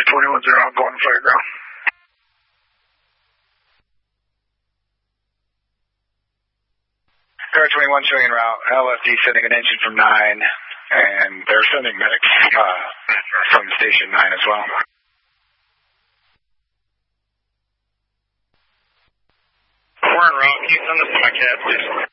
21-0, I'm going to Fireground. Air 21 showing en route. LFD sending an engine from 9, and they're sending medics from Station 9 as well. We're en route. Can you send us to my cab, please?